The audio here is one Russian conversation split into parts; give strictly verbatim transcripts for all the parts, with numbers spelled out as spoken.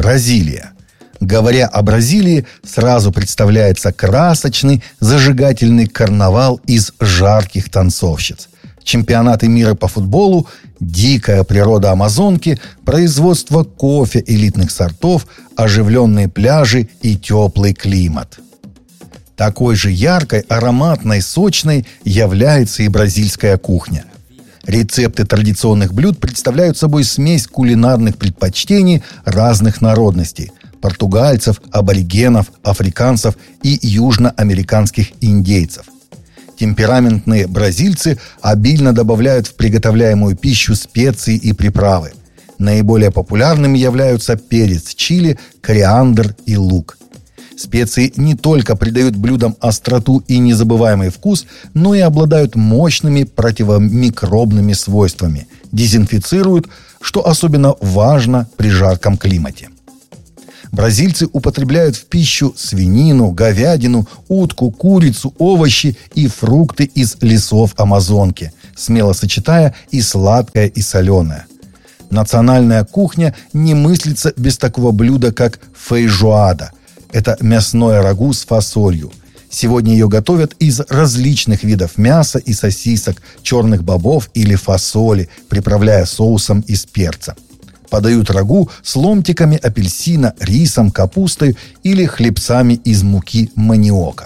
Бразилия. Говоря о Бразилии, сразу представляется красочный, зажигательный карнавал из жарких танцовщиц. Чемпионаты мира по футболу, дикая природа Амазонки, производство кофе элитных сортов, оживленные пляжи и теплый климат. Такой же яркой, ароматной, сочной является и бразильская кухня. Рецепты традиционных блюд представляют собой смесь кулинарных предпочтений разных народностей – португальцев, аборигенов, африканцев и южноамериканских индейцев. Темпераментные бразильцы обильно добавляют в приготовляемую пищу специи и приправы. Наиболее популярными являются перец чили, кориандр и лук. Специи не только придают блюдам остроту и незабываемый вкус, но и обладают мощными противомикробными свойствами, дезинфицируют, что особенно важно при жарком климате. Бразильцы употребляют в пищу свинину, говядину, утку, курицу, овощи и фрукты из лесов Амазонки, смело сочетая и сладкое, и соленое. Национальная кухня не мыслится без такого блюда, как фейжоада. Это мясное рагу с фасолью. Сегодня ее готовят из различных видов мяса и сосисок, черных бобов или фасоли, приправляя соусом из перца. Подают рагу с ломтиками апельсина, рисом, капустой или хлебцами из муки маниока.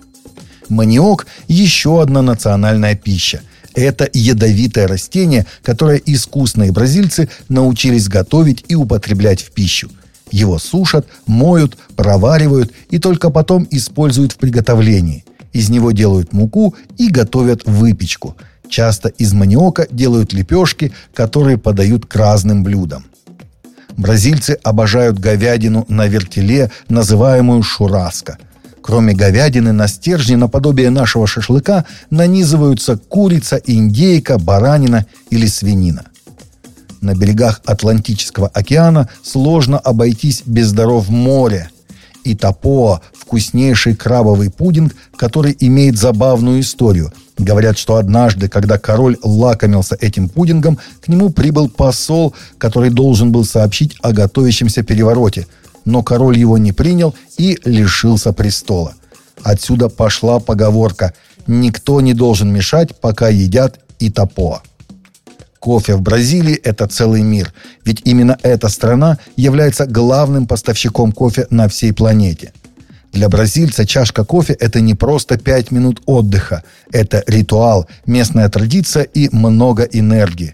Маниок – еще одна национальная пища. Это ядовитое растение, которое искусные бразильцы научились готовить и употреблять в пищу. Его сушат, моют, проваривают и только потом используют в приготовлении. Из него делают муку и готовят выпечку. Часто из маниока делают лепешки, которые подают к разным блюдам. Бразильцы обожают говядину на вертеле, называемую шураско. Кроме говядины, на стержни наподобие нашего шашлыка нанизываются курица, индейка, баранина или свинина. На берегах Атлантического океана сложно обойтись без даров моря. Итапоа – вкуснейший крабовый пудинг, который имеет забавную историю. Говорят, что однажды, когда король лакомился этим пудингом, к нему прибыл посол, который должен был сообщить о готовящемся перевороте. Но король его не принял и лишился престола. Отсюда пошла поговорка «Никто не должен мешать, пока едят итапоа». Кофе в Бразилии – это целый мир, ведь именно эта страна является главным поставщиком кофе на всей планете. Для бразильца чашка кофе – это не просто пять минут отдыха, это ритуал, местная традиция и много энергии.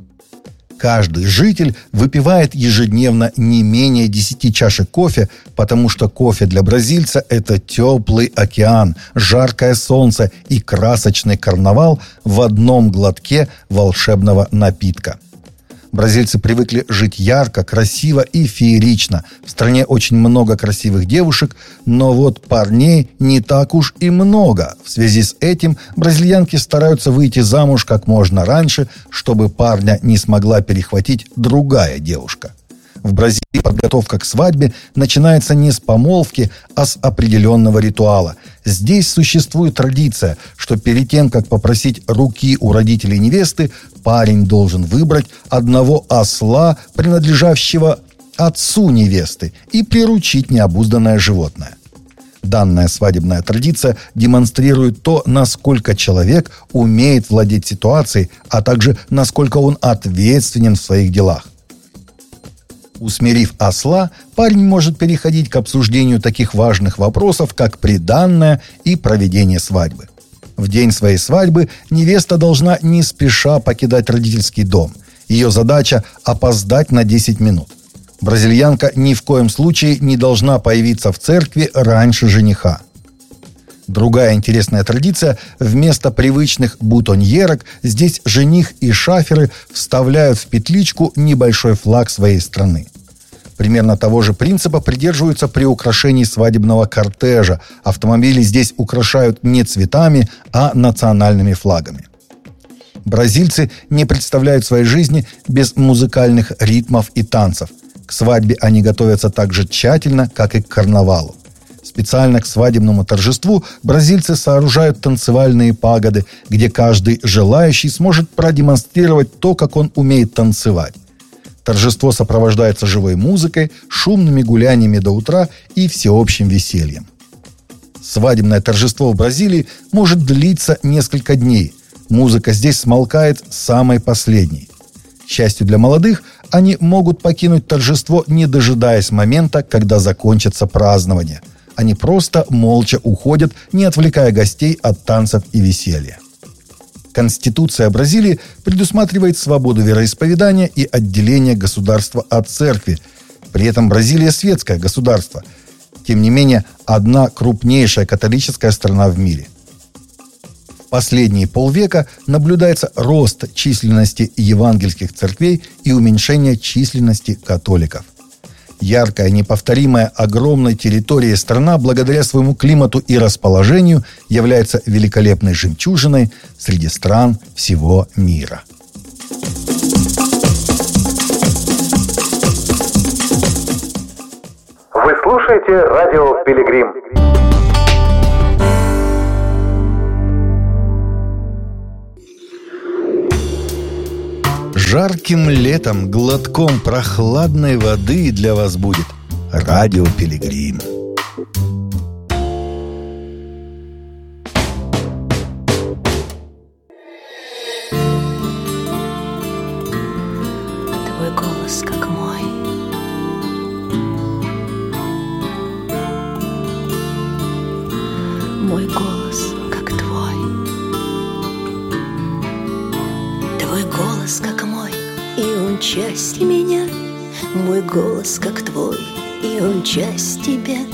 Каждый житель выпивает ежедневно не менее десяти чашек кофе, потому что кофе для бразильца – это теплый океан, жаркое солнце и красочный карнавал в одном глотке волшебного напитка. Бразильцы привыкли жить ярко, красиво и феерично. В стране очень много красивых девушек, но вот парней не так уж и много. В связи с этим бразильянки стараются выйти замуж как можно раньше, чтобы парня не смогла перехватить другая девушка. В Бразилии подготовка к свадьбе начинается не с помолвки, а с определенного ритуала. Здесь существует традиция, что перед тем, как попросить руки у родителей невесты, парень должен выбрать одного осла, принадлежащего отцу невесты, и приручить необузданное животное. Данная свадебная традиция демонстрирует то, насколько человек умеет владеть ситуацией, а также насколько он ответственен в своих делах. Усмирив осла, парень может переходить к обсуждению таких важных вопросов, как приданное и проведение свадьбы. В день своей свадьбы невеста должна не спеша покидать родительский дом. Ее задача – опоздать на десять минут. Бразильянка ни в коем случае не должна появиться в церкви раньше жениха. Другая интересная традиция – вместо привычных бутоньерок здесь жених и шаферы вставляют в петличку небольшой флаг своей страны. Примерно того же принципа придерживаются при украшении свадебного кортежа. Автомобили здесь украшают не цветами, а национальными флагами. Бразильцы не представляют своей жизни без музыкальных ритмов и танцев. К свадьбе они готовятся так же тщательно, как и к карнавалу. Специально к свадебному торжеству бразильцы сооружают танцевальные пагоды, где каждый желающий сможет продемонстрировать то, как он умеет танцевать. Торжество сопровождается живой музыкой, шумными гуляниями до утра и всеобщим весельем. Свадебное торжество в Бразилии может длиться несколько дней. Музыка здесь смолкает самой последней. К счастью для молодых, они могут покинуть торжество, не дожидаясь момента, когда закончится празднование. Они просто молча уходят, не отвлекая гостей от танцев и веселья. Конституция Бразилии предусматривает свободу вероисповедания и отделение государства от церкви. При этом Бразилия светское государство. Тем не менее, одна крупнейшая католическая страна в мире. В последние полвека наблюдается рост численности евангельских церквей и уменьшение численности католиков. Яркая, неповторимая, огромной территорией страна, благодаря своему климату и расположению, является великолепной жемчужиной среди стран всего мира. Вы слушаете радио «Пилигрим». Жарким летом глотком прохладной воды для вас будет радио «Пилигрим». Твой голос как мой, мой голос как твой, твой голос как мой, и он часть меня. Мой голос как твой, и он часть тебя.